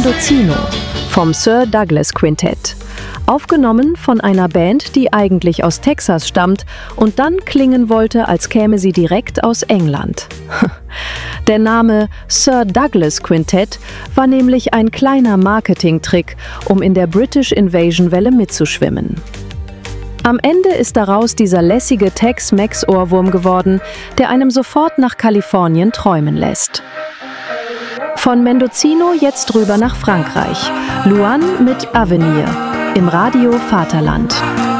Mendocino vom Sir Douglas Quintett. Aufgenommen von einer Band, die eigentlich aus Texas stammt und dann klingen wollte, als käme sie direkt aus England. Der Name Sir Douglas Quintett war nämlich ein kleiner Marketingtrick, um in der British Invasion-Welle mitzuschwimmen. Am Ende ist daraus dieser lässige Tex-Mex-Ohrwurm geworden, der einem sofort nach Kalifornien träumen lässt. Von Mendocino jetzt rüber nach Frankreich. Louane mit Avenir im Radio Vaterland.